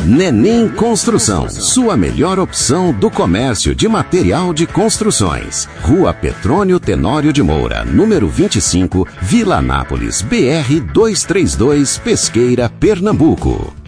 Nenim Construção, sua melhor opção do comércio de material de construções. Rua Petrônio Tenório de Moura, número 25, Vila Anápolis, BR 232, Pesqueira, Pernambuco.